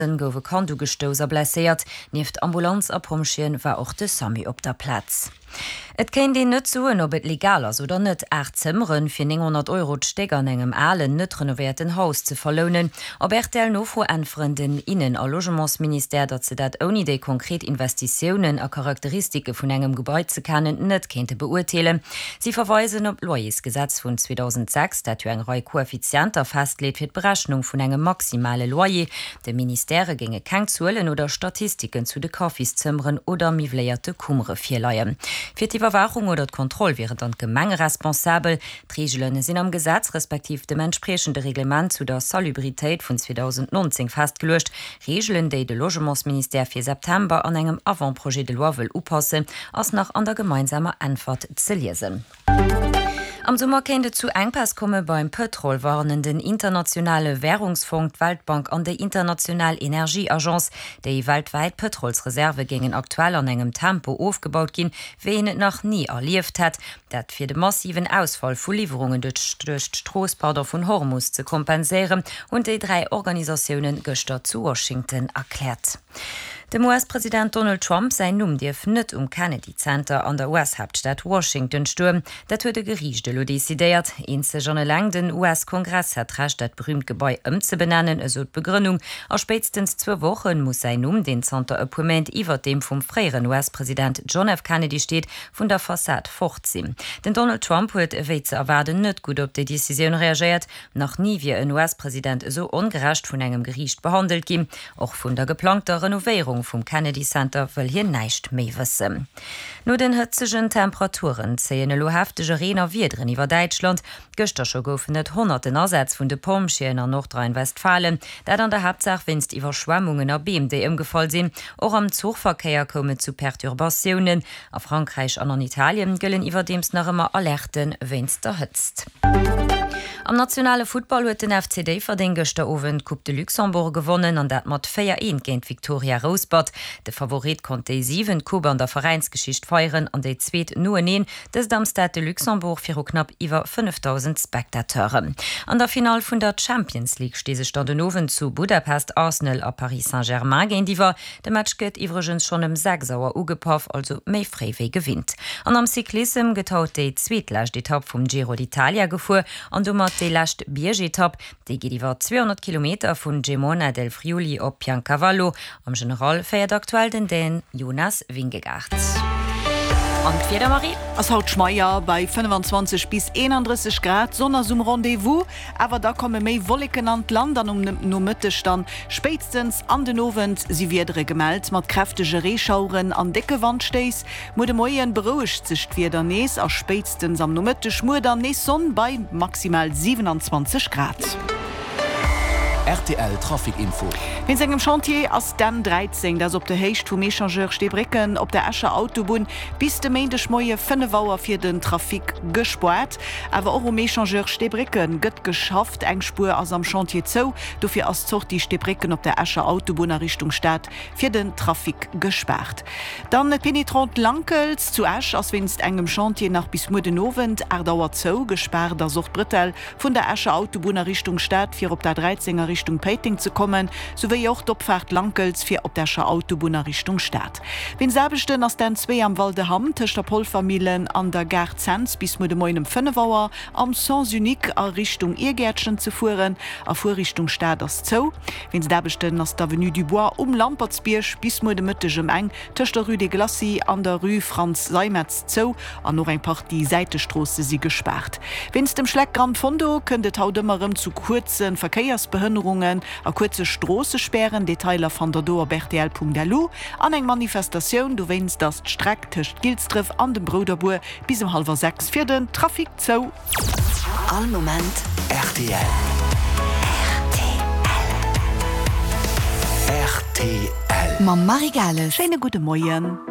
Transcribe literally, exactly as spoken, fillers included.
gowe Kandu gestoser blessiert, nieft Ambulanz apromschien war auch de Sami op der Platz. Et kennt die net zuen, ob et legal ist oder net acht Zimmern für neunhundert Euro Stecker an engem allen net renovierten Haus zu verlohnen. Ob er der no vor anfrenden Innen- a Logementsminister, dat ze dat ohne de konkret Investitionen a Charakteristike vun engem Gebäude zu kennen, net kennte beurteilen. Sie verweisen op Loyersgesetz von zweitausendsechs, dat eng Rei Koeffizienter festlädt fir Berechnung vun engem maximale Loyer. De Ministere ginge kein Zuelen oder Statistiken zu de Kaffeeszimmern oder mivleierte Kumre fir leiien. Für die Überwachung oder die Kontrolle wären dann Gemenge responsabel. Die Regeln sind am Gesetz respektiv dem entsprechenden Reglement zu der Salubrität von zweitausendneunzehn festgelöscht. Regeln, die das Logementsminister für September an einem Avantprojet de loi will umpassen, als nach an der gemeinsamen Antwort zu lesen. Am Sommer kennte zu Engpass komme beim Petrol warnen den internationale Währungsfonds, Weltbank an der Internationale Energieagenz, die weltweit Petrolsreserve gegen aktuell an engem Tempo aufgebaut gin, wen het noch nie erlieft hat, dat für den massiven Ausfall von Lieferungen durch Stroßpader von Hormuz zu kompensieren und die drei Organisationen gestern zu Washington erklärt. Dem U S-Präsident Donald Trump sei Numm Dief net um Kennedy Center an der U S-Hauptstadt Washington sturm, dat huet de Gerichte lo desideiert. Inse Jonne lang den U S-Kongress hat rasch dat berühmt Gebäi ëm ze benennen, eso d'Begründung. A spätstens zwei Wochen muss sei Numm den Center Appointment iwwer dem vum freieren U S-Präsident John F. Kennedy steht, vun der Fassade fortziehen. Den Donald Trump huet ewéi ze erwarten net gut op de Decision reagiert, noch nie wie en U S-Präsident so ungerecht vun engem Gericht behandelt gin, och vun der geplanter Renovierung vom Kennedy Center will hier neicht méi wissen. No den hëtzegen Temperaturen zeien lohaftige Rener Wiedren iwwer Deutschland. Göster scho goufen net hunderten Ersatz vun de Pomschien an Nordrhein-Westfalen, dat an der Hauptsach winst iwwer Schwammungen a Beem de ëmgefall sinn, och am Zugverkehr komme zu Perturbationen. A Frankreich an an Italien gëllen iwwer dems nach immer Alerten winst der hëtzt. Am nationale Football huet den F C D verdingchte Owen Coupe de Luxembourg gewonnen an dat mat vier eins géint Victoria Rosebud. De Favorit konnte sieben Kuba an der Vereinsgeschicht feieren an déi zweet nur neen des Damstad de Luxembourg fir knapp iwwer fünftausend Spektateuren. An der Final vun der Champions League stese standen Owen zu Budapest, Arsenal a Paris Saint-Germain géint iwwer. De Match gëtt iwwergens schon em Sagsauer ugepaff, also méi fréiwéi gewinnt. An am Cyklism getaut déi zweetlächt Etappe vum Giro d'Italia gefu an du mat de lacht Biergetap, déi geht iwwer zweihundert Kilometer vun Gemona del Friuli op Piancavallo. Am General feiert aktuell den den Jonas Wingegaard. Und Fieda Marie? Es haut Schmeier bei fünfundzwanzig bis einunddreißig Grad, Sonne zum Rendezvous, aber da kommen méi Wolken an Land an um no Mittag dann. Spätestens an den Abend sie wieder gemeldet, mit kräftige Rehschauren an dicke Wandsteis. Mo de Moien beruhigt sich wieder nees, als spätestens am Mittag mo dann nees Sonne bei maximal siebenundzwanzig Grad. R T L Trafikinfo. In segem Chantier ass den dreizehn, dats op de Heicht vum Mechangeur Stebricken op der Escher Autobahn bis de Meindech Moie fünf Wauer fir den Trafik gespoert. Awer och o Mechangeur Stebricken gëtt geschafft, eng Spur ass am Chantier zou, dofir ass zocht die Stebricken op der Escher Autobahn Richtung Stadt fir den Trafik gesperrt. Dann et penetrant Lankels zu Esch ass winst engem Chantier nach bis Mudenowen erdauer zou gesperrt der Sucht Brittel vun der Escher Autobahn Richtung Stadt fir op der dreizehner Richtung Peiting zu kommen, sowie auch d'Opfahrt Lankels fir op derscher Autobahn Richtung Stadt. Wenn selbechten ass den zwei am Waldeham tech der Polfamilien an der Gare Zenz bis mo de moinem fünf Wauer am Sens Unique a Richtung Irgärtschen zu fuhren, a vor Richtung Stadt as Zoo. Wenn selbechten ass d'Avenue du Bois um Lampertsbiersch bis mo de Mëttegem eng tech der Rue de Glacy an der Rue Franz Seimetz Zoo an noch ein paar die Seitestrosse sie gesperrt. Wenns dem Schleck Grand Fondo könntet hautdemmerem zu kurzen Verkehrsbehinderungen a kurze Strassesperren, Detailer van der Doer Bertel Punkt Delu, an eng Manifestation, du wennst das Streck töcht Gilstriff an dem Broderbuhr bis um halber sechs für den Trafik zo. All Moment R T L. R T L. Ma Marigale, schöne gute Morgen.